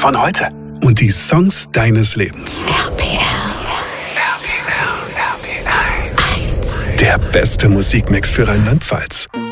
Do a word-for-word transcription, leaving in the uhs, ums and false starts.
von heute. Und die Songs deines Lebens. R P R. Der beste Musikmix für Rheinland-Pfalz.